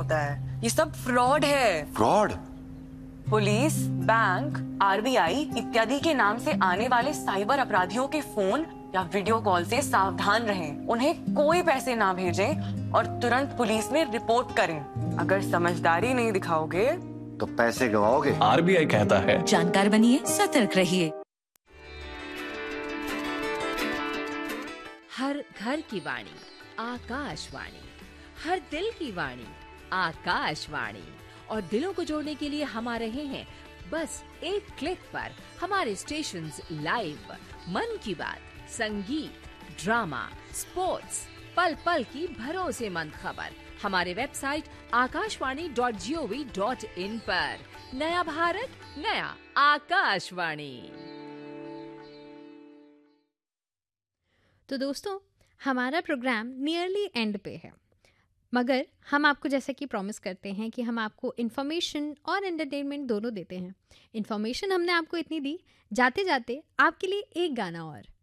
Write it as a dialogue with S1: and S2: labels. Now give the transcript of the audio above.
S1: आता है। ये सब फ्रॉड है।
S2: फ्रॉड?
S1: पुलिस, बैंक, आरबीआई इत्यादि के नाम से आने वाले साइबर अपराधियों के फोन या वीडियो कॉल से सावधान रहें। उन्हें कोई पैसे ना भेजें और तुरंत पुलिस में रिपोर्ट करें। अगर समझदारी नहीं दिखाओगे
S2: तो पैसे गवाओगे।
S3: आरबीआई कहता है,
S4: जानकार बनिए, सतर्क रहिए।
S5: हर घर की वाणी आकाशवाणी, हर दिल की वाणी आकाशवाणी। और दिलों को जोड़ने के लिए हम आ रहे हैं बस एक क्लिक पर। हमारे स्टेशंस लाइव, मन की बात, संगीत, ड्रामा, स्पोर्ट्स, पल पल की भरोसेमंद खबर हमारे वेबसाइट akashwani.gov.in पर। नया भारत, नया आकाशवाणी।
S6: तो दोस्तों, हमारा प्रोग्राम नियरली एंड पे है, मगर हम आपको जैसे कि प्रॉमिस करते हैं कि हम आपको इन्फॉर्मेशन और एंटरटेनमेंट दोनों देते हैं। इन्फॉर्मेशन हमने आपको इतनी दी, जाते जाते आपके लिए एक गाना और।